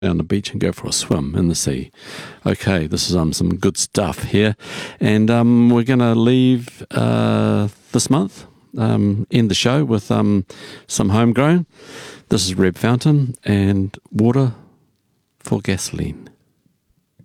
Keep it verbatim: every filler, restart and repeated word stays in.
down the beach and go for a swim in the sea. Okay, this is um some good stuff here, and um we're gonna leave uh this month um end the show with um some homegrown. This is Reb Fountain and Water for Gasoline.